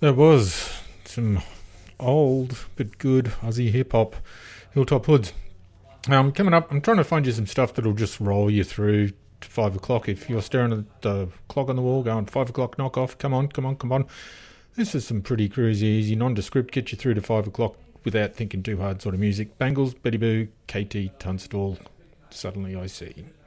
There was some old but good Aussie hip hop, Hilltop Hoods. Coming up, I'm trying to find you some stuff that'll just roll you through to 5 o'clock. If you're staring at the clock on the wall going 5 o'clock knock off, come on, come on, come on. This is some pretty cruisy, easy, nondescript, get you through to 5 o'clock without thinking too hard sort of music. Bangles, Betty Boo, KT Tunstall, Suddenly I See.